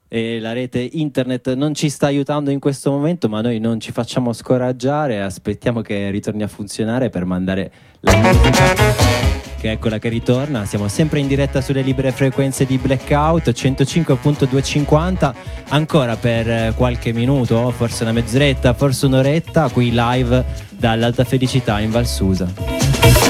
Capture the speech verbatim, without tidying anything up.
E la rete internet non ci sta aiutando in questo momento, ma noi non ci facciamo scoraggiare, aspettiamo che ritorni a funzionare per mandare la musica, che è quella che ritorna. Siamo sempre in diretta sulle libere frequenze di Blackout centocinque virgola duecentocinquanta, ancora per qualche minuto, forse una mezz'oretta, forse un'oretta, qui live dall'Alta Felicità in Val Susa.